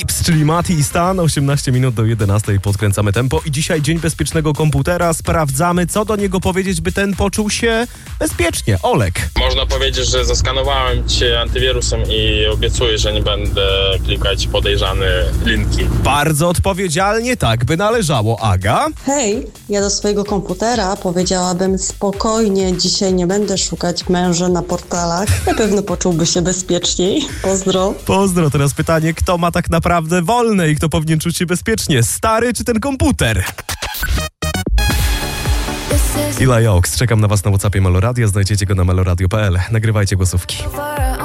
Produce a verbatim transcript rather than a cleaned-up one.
Lips, czyli Mati i Stan. osiemnaście minut do jedenastej podkręcamy tempo i dzisiaj dzień bezpiecznego komputera. Sprawdzamy, co do niego powiedzieć, by ten poczuł się bezpiecznie. Olek. Można powiedzieć, że zaskanowałem cię antywirusem i obiecuję, że nie będę klikać podejrzane linki. Bardzo odpowiedzialnie, tak by należało. Aga? Hej, ja do swojego komputera powiedziałabym spokojnie, dzisiaj nie będę szukać męża na portalach. Na pewno poczułby się bezpieczniej. Pozdro. Pozdro. Teraz pytanie, kto ma tak naprawdę wolne i kto powinien czuć się bezpiecznie? Stary czy ten komputer? Ila Joks, czekam na was na WhatsAppie Meloradio, znajdziecie go na meloradio kropka p l. Nagrywajcie głosówki.